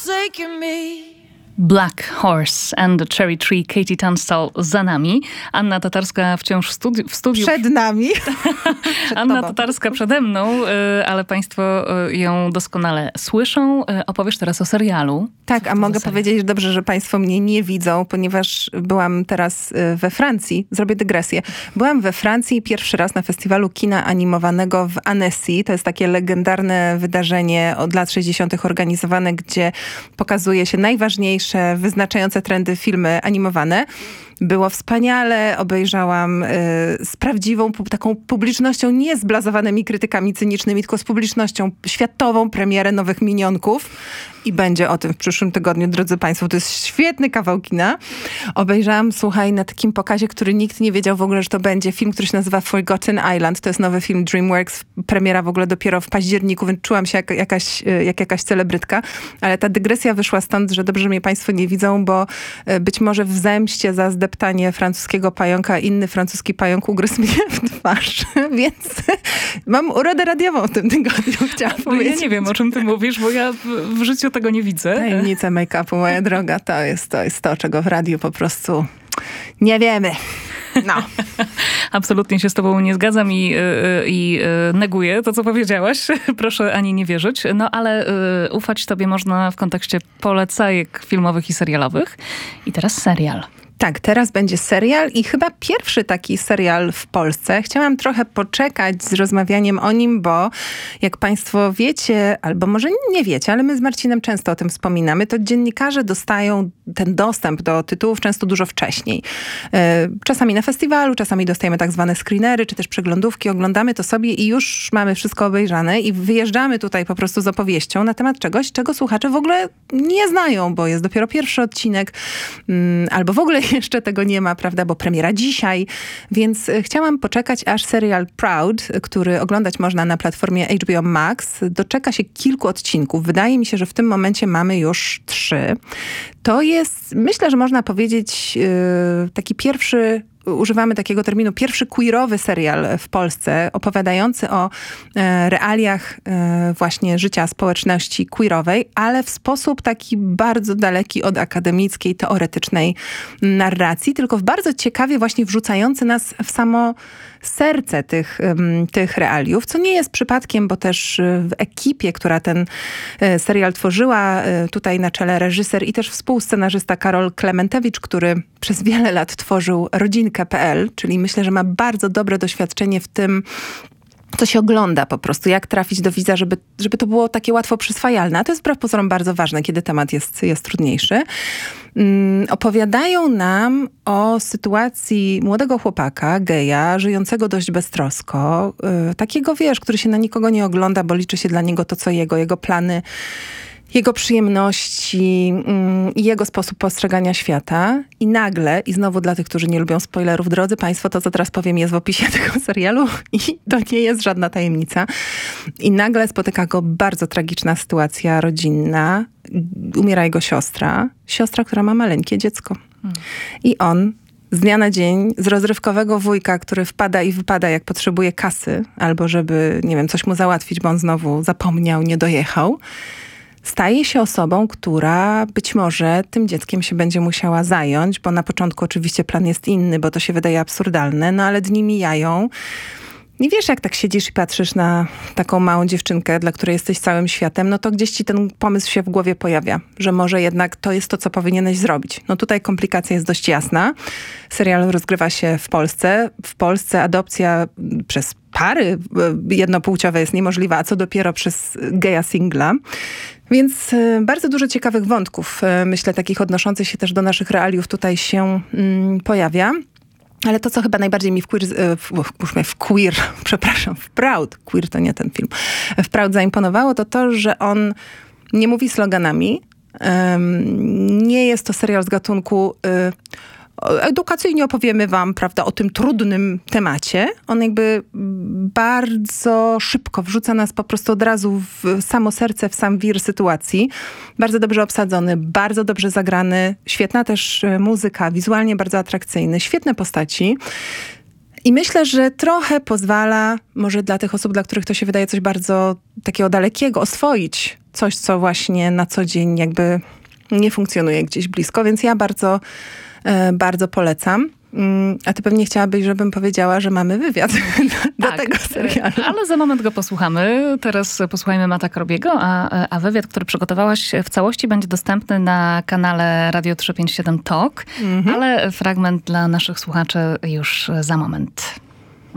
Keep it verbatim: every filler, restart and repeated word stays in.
forsaken me. Black Horse and the Cherry Tree, Katie Tunstall za nami. Anna Tatarska wciąż w, studi- w studiu. Przed nami. Przed Anna tobą. Tatarska przede mną, ale państwo ją doskonale słyszą. Opowiesz teraz o serialu. Tak, a mogę serial? powiedzieć dobrze, że państwo mnie nie widzą, ponieważ byłam teraz we Francji. Zrobię dygresję. Byłam we Francji pierwszy raz na festiwalu kina animowanego w Annecy. To jest takie legendarne wydarzenie od lat sześćdziesiątych organizowane, gdzie pokazuje się najważniejsze wyznaczające trendy filmy animowane. Było wspaniale, obejrzałam y, z prawdziwą pu- taką publicznością, nie zblazowanymi krytykami cynicznymi, tylko z publicznością światową premierę Nowych Minionków. I będzie o tym w przyszłym tygodniu, drodzy państwo. To jest świetny kawał kina. Obejrzałam, słuchaj, na takim pokazie, który nikt nie wiedział w ogóle, że to będzie film, który się nazywa Forgotten Island. To jest nowy film DreamWorks. Premiera w ogóle dopiero w październiku, więc czułam się jak jakaś, jak jakaś celebrytka. Ale ta dygresja wyszła stąd, że dobrze, że mnie państwo nie widzą, bo być może w zemście za zdeptanie francuskiego pająka inny francuski pająk ugryzł mnie w twarz. Więc mam urodę radiową w tym tygodniu, chciałam no powiedzieć. Ja nie wiem, o czym ty mówisz, bo ja w, w życiu tego nie widzę. Tajemnica make-upu, moja droga, to jest, to jest to, czego w radiu po prostu nie wiemy. No. Absolutnie się z tobą nie zgadzam i, i, i neguję to, co powiedziałaś. Proszę ani nie wierzyć. No ale y, ufać tobie można w kontekście polecajek filmowych i serialowych. I teraz serial. Tak, teraz będzie serial i chyba pierwszy taki serial w Polsce. Chciałam trochę poczekać z rozmawianiem o nim, bo jak państwo wiecie, albo może nie wiecie, ale my z Marcinem często o tym wspominamy, to dziennikarze dostają ten dostęp do tytułów często dużo wcześniej. Czasami na festiwalu, czasami dostajemy tak zwane screenery, czy też przeglądówki, oglądamy to sobie i już mamy wszystko obejrzane i wyjeżdżamy tutaj po prostu z opowieścią na temat czegoś, czego słuchacze w ogóle nie znają, bo jest dopiero pierwszy odcinek, albo w ogóle jeszcze tego nie ma, prawda, bo premiera dzisiaj, więc chciałam poczekać, aż serial Proud, który oglądać można na platformie H B O Max, doczeka się kilku odcinków. Wydaje mi się, że w tym momencie mamy już trzy. To jest, myślę, że można powiedzieć, taki pierwszy, używamy takiego terminu, pierwszy queerowy serial w Polsce, opowiadający o e, realiach e, właśnie życia społeczności queerowej, ale w sposób taki bardzo daleki od akademickiej, teoretycznej narracji, tylko w bardzo ciekawie właśnie wrzucający nas w samo serce tych, um, tych realiów, co nie jest przypadkiem, bo też w ekipie, która ten e, serial tworzyła, e, tutaj na czele reżyser i też współscenarzysta Karol Klementewicz, który przez wiele lat tworzył rodzinkę kropka p l, czyli myślę, że ma bardzo dobre doświadczenie w tym, co się ogląda po prostu, jak trafić do widza, żeby, żeby to było takie łatwo przyswajalne. A to jest wbrew pozorom bardzo ważne, kiedy temat jest, jest trudniejszy. Um, opowiadają nam o sytuacji młodego chłopaka, geja, żyjącego dość beztrosko. Yy, takiego, wiesz, który się na nikogo nie ogląda, bo liczy się dla niego to, co jego, jego plany, jego przyjemności i yy, jego sposób postrzegania świata. I nagle, i znowu dla tych, którzy nie lubią spoilerów, drodzy państwo, to co teraz powiem jest w opisie tego serialu i to nie jest żadna tajemnica. I nagle spotyka go bardzo tragiczna sytuacja rodzinna. Umiera jego siostra. Siostra, która ma maleńkie dziecko. Hmm. I on z dnia na dzień, z rozrywkowego wujka, który wpada i wypada, jak potrzebuje kasy, albo żeby, nie wiem, coś mu załatwić, bo on znowu zapomniał, nie dojechał, staje się osobą, która być może tym dzieckiem się będzie musiała zająć, bo na początku oczywiście plan jest inny, bo to się wydaje absurdalne, no ale dni mijają. I wiesz, jak tak siedzisz i patrzysz na taką małą dziewczynkę, dla której jesteś całym światem, no to gdzieś ci ten pomysł się w głowie pojawia, że może jednak to jest to, co powinieneś zrobić. No tutaj komplikacja jest dość jasna. Serial rozgrywa się w Polsce. W Polsce adopcja przez pary jednopłciowe jest niemożliwa, a co dopiero przez geja singla. Więc bardzo dużo ciekawych wątków, myślę, takich odnoszących się też do naszych realiów tutaj się mm, pojawia. Ale to, co chyba najbardziej mi w queer, w, w, w queer, przepraszam, w Proud, queer to nie ten film, w Proud zaimponowało, to to, że on nie mówi sloganami. Um, nie jest to serial z gatunku y, edukacyjnie opowiemy wam, prawda, o tym trudnym temacie. On jakby bardzo szybko wrzuca nas po prostu od razu w samo serce, w sam wir sytuacji. Bardzo dobrze obsadzony, bardzo dobrze zagrany, świetna też muzyka, wizualnie bardzo atrakcyjny, świetne postaci. I myślę, że trochę pozwala, może dla tych osób, dla których to się wydaje coś bardzo takiego dalekiego, oswoić coś, co właśnie na co dzień jakby nie funkcjonuje gdzieś blisko, więc ja bardzo, bardzo polecam. A ty pewnie chciałabyś, żebym powiedziała, że mamy wywiad do tak, tego serialu. Ale za moment go posłuchamy. Teraz posłuchajmy Matta Krobiego, a, a wywiad, który przygotowałaś w całości, będzie dostępny na kanale Radio trzysta pięćdziesiąt siedem Talk, mhm. ale fragment dla naszych słuchaczy już za moment.